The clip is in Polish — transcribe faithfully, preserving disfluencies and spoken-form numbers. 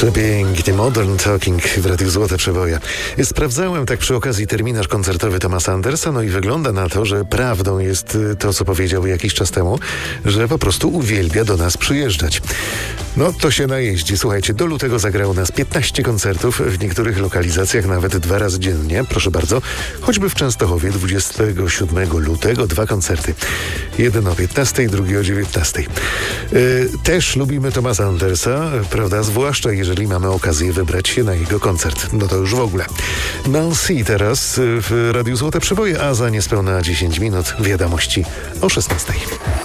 Przepięknie, Modern Talking w Radiu Złote Przeboje. Sprawdzałem tak przy okazji terminarz koncertowy Thomasa Andersa, no i wygląda na to, że prawdą jest to, co powiedział jakiś czas temu, że po prostu uwielbia do nas przyjeżdżać. No to się najeździ. Słuchajcie, do lutego zagrał nas piętnaście koncertów, w niektórych lokalizacjach nawet dwa razy dziennie. Proszę bardzo, choćby w Częstochowie dwudziestego siódmego lutego dwa koncerty. Jeden o piętnastej, drugi o dziewiętnastej. Yy, też lubimy Thomasa Andersa, prawda? Zwłaszcza jeżeli mamy okazję wybrać się na jego koncert. No to już w ogóle. Nancy teraz w Radiu Złote Przeboje, a za niespełna dziesięć minut wiadomości o szesnastej.